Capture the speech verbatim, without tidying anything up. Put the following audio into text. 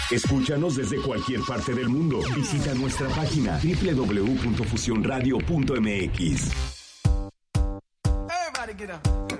Escúchanos desde cualquier parte del mundo. Visita nuestra página doble u doble u doble u punto fusión radio punto m x. Everybody get up.